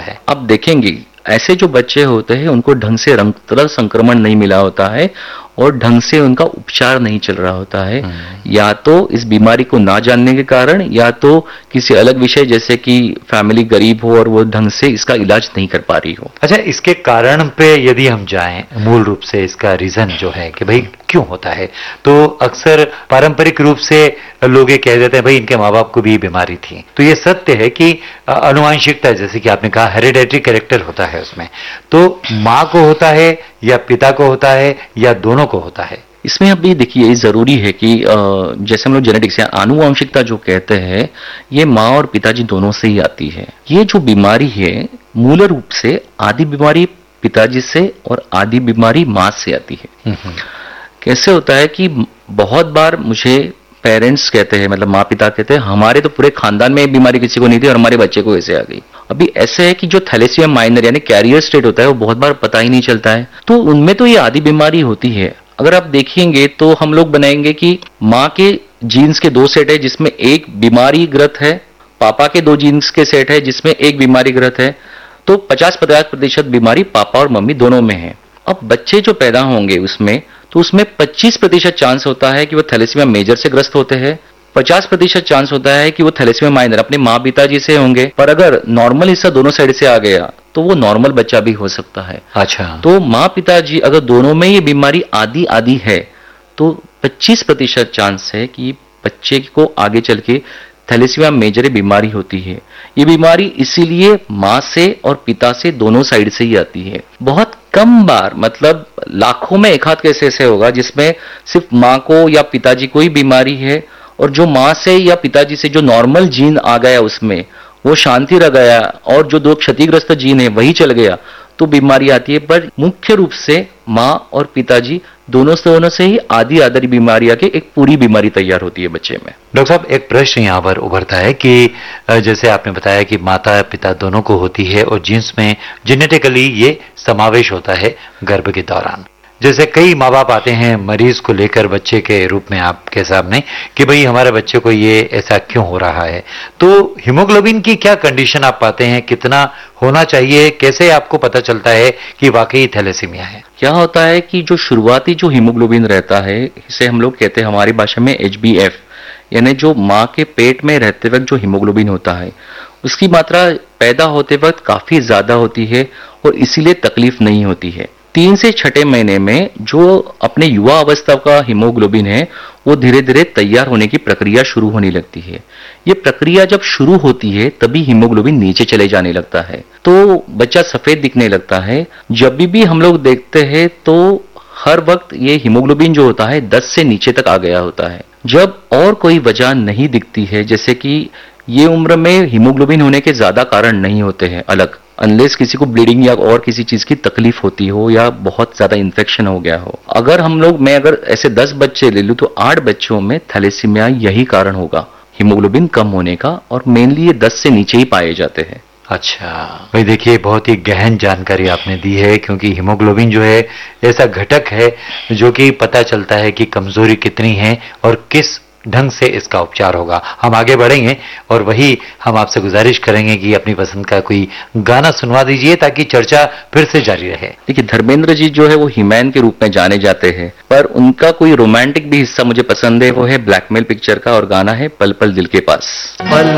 है? आप देखेंगे ऐसे जो बच्चे होते हैं उनको ढंग से रंग संक्रमण नहीं मिला होता है और ढंग से उनका उपचार नहीं चल रहा होता है, या तो इस बीमारी को ना जानने के कारण या तो किसी अलग विषय जैसे कि फैमिली गरीब हो और वो ढंग से इसका इलाज नहीं कर पा रही हो। अच्छा, इसके कारण पे यदि हम जाएं, मूल रूप से इसका रीजन जो है कि भाई क्यों होता है, तो अक्सर पारंपरिक रूप से लोग ये कह देते हैं भाई इनके माँ बाप को भी बीमारी थी। तो ये सत्य है कि अनुवांशिकता, जैसे कि आपने कहा हेरिडेटरी कैरेक्टर होता है उसमें, तो माँ को होता है या पिता को होता है या दोनों को होता है? इसमें अभी देखिए जरूरी है कि जैसे हम लोग जेनेटिक्स या आनुवंशिकता जो कहते हैं, ये माँ और पिताजी दोनों से ही आती है। ये जो बीमारी है मूल रूप से आधी बीमारी पिताजी से और आधी बीमारी माँ से आती है। कैसे होता है कि बहुत बार मुझे पेरेंट्स कहते हैं, मतलब माँ पिता कहते हैं हमारे तो पूरे खानदान में बीमारी किसी को नहीं थी और हमारे बच्चे को ऐसे आ गई। अभी ऐसे है कि जो थैलेसीमिया माइनर यानी कैरियर स्टेट होता है वो बहुत बार पता ही नहीं चलता है, तो उनमें तो ये आधी बीमारी होती है। अगर आप देखेंगे तो हम लोग बनाएंगे कि माँ के जीन्स के 2 सेट है जिसमें एक बीमारी ग्रस्त है, पापा के 2 जीन्स के सेट है जिसमें एक बीमारी ग्रस्त है, तो 50% बीमारी पापा और मम्मी दोनों में है। अब बच्चे जो पैदा होंगे उसमें, तो उसमें 25% चांस होता है कि वो थैलेसीमिया मेजर से ग्रस्त होते हैं, 50% चांस होता है कि वो थैलेसीमिया माइनर अपने माँ पिताजी से होंगे। पर अगर नॉर्मल हिस्सा दोनों साइड से आ गया तो वो नॉर्मल बच्चा भी हो सकता है। अच्छा, तो माँ पिताजी अगर दोनों में ये बीमारी आधी आधी है तो 25% चांस है कि बच्चे को आगे चल के थैलेसीमिया मेजर बीमारी होती है। ये बीमारी इसीलिए माँ से और पिता से दोनों साइड से ही आती है। बहुत कम बार, मतलब लाखों में एक हाथ कैसे ऐसे होगा जिसमें सिर्फ माँ को या पिताजी को ही बीमारी है और जो माँ से या पिताजी से जो नॉर्मल जीन आ गया उसमें वो शांति रह गया और जो 2 क्षतिग्रस्त जीन है वही चल गया तो बीमारी आती है। पर मुख्य रूप से माँ और पिताजी दोनों से ही आधी आधी बीमारी आके एक पूरी बीमारी तैयार होती है बच्चे में। डॉक्टर साहब, एक प्रश्न यहाँ पर उभरता है कि जैसे आपने बताया कि माता पिता दोनों को होती है और जीन्स में जेनेटिकली ये समावेश होता है गर्भ के दौरान। जैसे कई माँ बाप आते हैं मरीज को लेकर बच्चे के रूप में आपके सामने कि भाई हमारे बच्चे को ये ऐसा क्यों हो रहा है, तो हीमोग्लोबिन की क्या कंडीशन आप पाते हैं, कितना होना चाहिए, कैसे आपको पता चलता है कि वाकई थैलेसीमिया है? क्या होता है कि जो शुरुआती जो हीमोग्लोबिन रहता है, इसे हम लोग कहते हैं हमारी भाषा में HbF, यानी जो माँ के पेट में रहते वक्त जो हीमोग्लोबिन होता है उसकी मात्रा पैदा होते वक्त काफी ज्यादा होती है और इसीलिए तकलीफ नहीं होती है। 3 से 6 महीने में जो अपने युवा अवस्था का हीमोग्लोबिन है वो धीरे धीरे तैयार होने की प्रक्रिया शुरू होने लगती है। ये प्रक्रिया जब शुरू होती है तभी हीमोग्लोबिन नीचे चले जाने लगता है, तो बच्चा सफेद दिखने लगता है। जब भी हम लोग देखते हैं तो हर वक्त ये हीमोग्लोबिन जो होता है 10 से नीचे तक आ गया होता है। जब और कोई वजह नहीं दिखती है, जैसे कि ये उम्र में हीमोग्लोबिन होने के ज्यादा कारण नहीं होते हैं अलग, अनलेस किसी को ब्लीडिंग या और किसी चीज की तकलीफ होती हो या बहुत ज्यादा इन्फेक्शन हो गया हो। अगर मैं अगर ऐसे 10 बच्चे ले लूं तो 8 बच्चों में थैलेसीमिया यही कारण होगा हीमोग्लोबिन कम होने का, और मेनली ये 10 से नीचे ही पाए जाते हैं। अच्छा भाई, देखिए बहुत ही गहन जानकारी आपने दी है, क्योंकि हीमोग्लोबिन जो है ऐसा घटक है जो कि पता चलता है कि कमजोरी कितनी है और किस ढंग से इसका उपचार होगा। हम आगे बढ़ेंगे और वही हम आपसे गुजारिश करेंगे कि अपनी पसंद का कोई गाना सुनवा दीजिए ताकि चर्चा फिर से जारी रहे। देखिए, धर्मेंद्र जी जो है वो हीमैन के रूप में जाने जाते हैं, पर उनका कोई रोमांटिक भी हिस्सा मुझे पसंद है, वो है ब्लैकमेल पिक्चर का और गाना है पल पल दिल के पास। पल